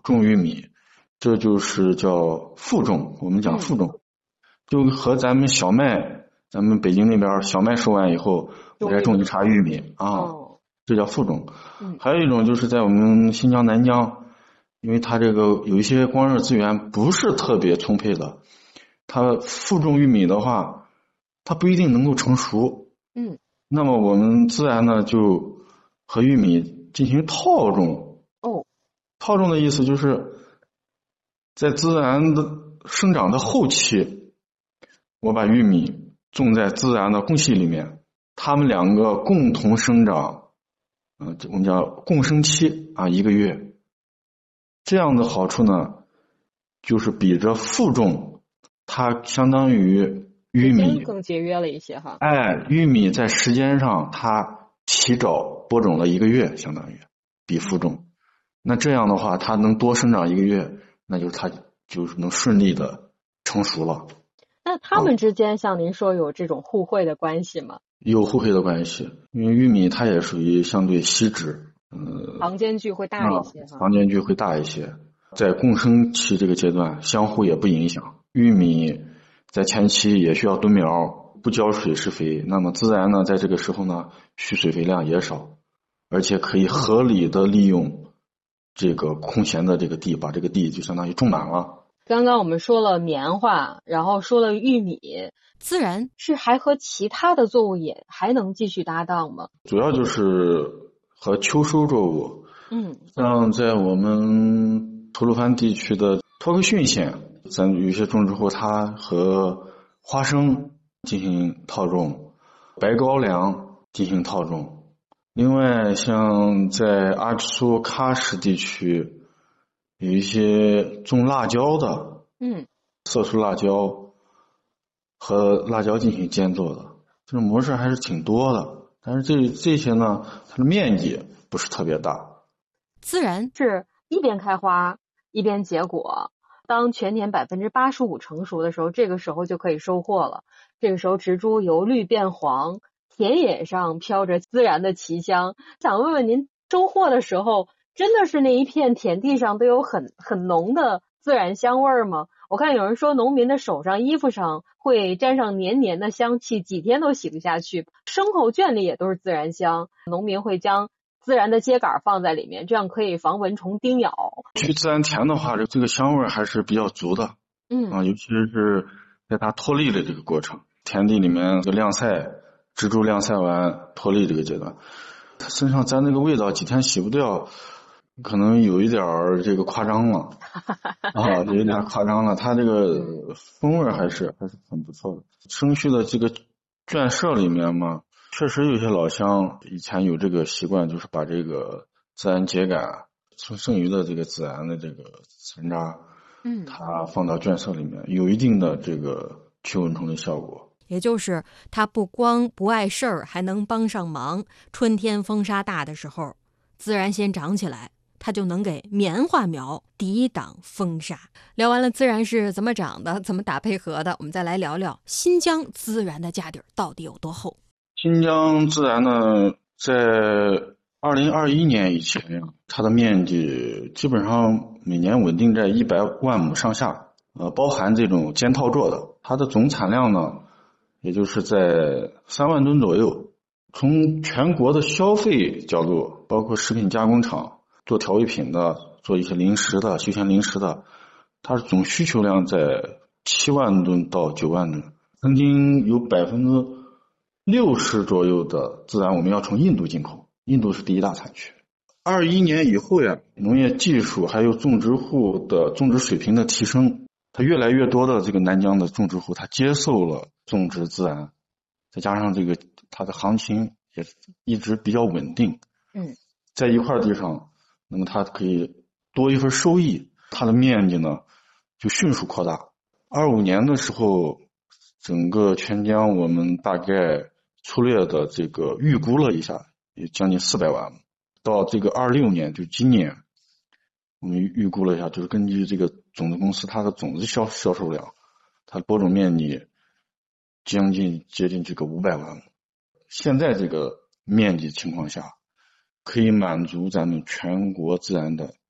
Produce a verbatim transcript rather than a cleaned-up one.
种玉米，这就是叫复种，我们讲复种，就和咱们小麦，咱们北京那边小麦收完以后，我再种一茬玉米啊，这叫复种。还有一种就是在我们新疆南疆，因为它这个有一些光热资源不是特别充沛的，它复种玉米的话，它不一定能够成熟。 嗯， 那么我们自然呢就和玉米进行套种。 哦， 套种的意思就是在自然的生长的后期，我把玉米种在自然的空气里面，它们两个共同生长，呃，我们叫共生期啊，一个月。这样的好处呢，就是比着复种，它相当于玉米更节约了一些哈。 哎，玉米在时间上它起早播种了一个月，相当于比复种。那这样的话，它能多生长一个月，那就是它就是能顺利的成熟了。 那它们之间像您说有这种互惠的关系吗？ 有互惠的关系，因为玉米它也属于相对稀质，呃， 房间距会大一些哈、 啊，房间距会大一些，在共生期这个阶段相互也不影响。玉米在前期也需要蹲苗，不浇水施肥，那么自然呢在这个时候呢需水肥量也少，而且可以合理的利用这个空闲的这个地，把这个地就相当于种满了。 刚刚我们说了棉花，然后说了玉米，自然是还和其他的作物也还能继续搭档吗？ 主要就是和秋收作物， 嗯， 像在我们吐鲁番地区的托克逊县，咱有些种植户它和花生进行套种，白高粱进行套种。另外像在阿克苏喀什地区有一些种辣椒的， 嗯， 色素辣椒和辣椒进行间作的，这种模式还是挺多的。但是这这些呢，它的面积不是特别大。 自然是一边开花一边结果，当全年百分之八十五成熟的时候，这个时候就可以收获了。这个时候植株由绿变黄，田野上飘着孜然的奇香。想问问您，收获的时候真的是那一片田地上都有很很浓的孜然香味吗？我看有人说农民的手上衣服上会沾上黏黏的香气，几天都洗不下去。牲口圈里也都是孜然香，农民会将孜然的秸秆放在里面，这样可以防蚊虫叮咬。 去孜然田的话，这个香味还是比较足的。 嗯啊，尤其是在它脱粒的这个过程，田地里面这个晾晒，植株晾晒完脱粒这个阶段，它身上沾那个味道几天洗不掉，可能有一点儿这个夸张了啊，有一点夸张了。它这个风味还是还是很不错的。生畜的这个圈舍里面嘛，确实有些老乡以前有这个习惯，就是把这个孜然秸秆剩剩余的这个孜然的这个残渣， 嗯， 它放到圈舍里面，有一定的这个驱蚊虫的效果。 也就是它不光不碍事儿，还能帮上忙。春天风沙大的时候，孜然先长起来，它就能给棉花苗抵挡风沙。聊完了孜然是怎么长的，怎么打配合的，我们再来聊聊新疆孜然的家底儿到底有多厚。 新疆孜然呢，在二零二一年以前，它的面积基本上每年稳定在一百万亩上下，呃，包含这种间套作的，它的总产量呢，也就是在三万吨左右。从全国的消费角度，包括食品加工厂、做调味品的、做一些零食的、休闲零食的，它的总需求量在七万吨到九万吨。曾经有百分之六十左右的孜然我们要从印度进口，印度是第一大产区。二一年以后呀，农业技术还有种植户的种植水平的提升，它越来越多的这个南疆的种植户，他接受了种植孜然，再加上这个它的行情也一直比较稳定。 嗯， 在一块地上，那么它可以多一份收益，它的面积呢就迅速扩大。二五年的时候，整个全疆我们大概粗略的这个预估了一下，也将近四百万。到这个二六年，就今年，我们预估了一下，就是根据这个种子公司它的种子销销售量，它播种面积将近接近这个五百万。现在这个面积情况下，可以满足咱们全国孜然的